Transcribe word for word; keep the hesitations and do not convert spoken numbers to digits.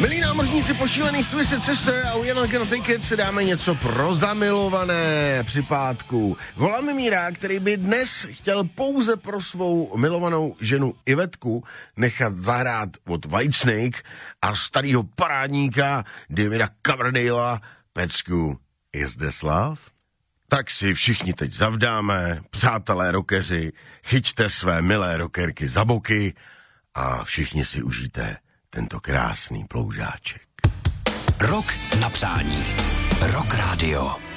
Milí námořníci pošílených Twisted Sister a We're Not Gonna Take It si dáme něco pro zamilované při pátku. Voláme Míra, který by dnes chtěl pouze pro svou milovanou ženu Ivetku nechat zahrát od Whitesnake a starýho parádníka Davida Coverdale'a pecku Is This Love? Tak si všichni teď zavdáme, přátelé rockeři, chyťte své milé rockerky za boky a všichni si užijte tento krásný ploužáček. Rock na přání. Rock Radio.